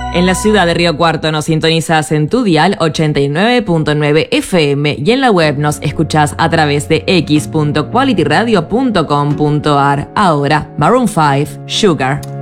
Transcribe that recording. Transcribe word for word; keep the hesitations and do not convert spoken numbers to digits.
En la ciudad de Río Cuarto nos sintonizas en tu dial ochenta y nueve punto nueve F M y en la web nos escuchás a través de x punto quality radio punto com punto a r. Ahora, Maroon cinco, Sugar.